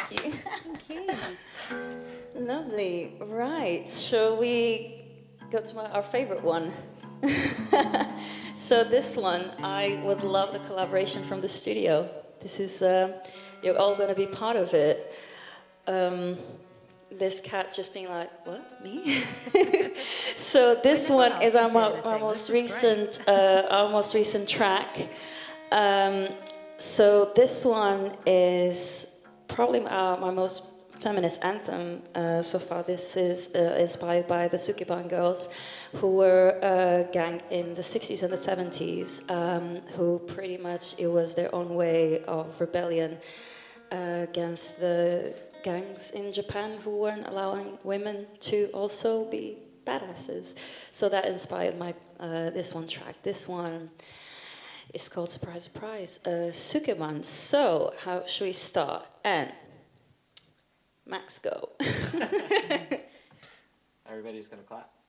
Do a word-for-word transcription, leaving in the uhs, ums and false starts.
Thank you. Thank you. Lovely. Right. Shall we go to my, our favorite one? So this one, I would love the collaboration from the studio. This is, um, you're all going to be part of it. Um, this cat just being like, what, me? So this one is our, mo- our most recent, uh, our most recent track. Um, so this one is probably uh, my most feminist anthem uh, so far. This is uh, inspired by the Sukeban girls, who were a gang in the sixties and the seventies, um, who pretty much, it was their own way of rebellion uh, against the gangs in Japan who weren't allowing women to also be badasses. So that inspired my uh, this one track. This one is called Surprise Surprise, uh, Sukeban. So how should we start? And Max, go. Everybody's gonna clap.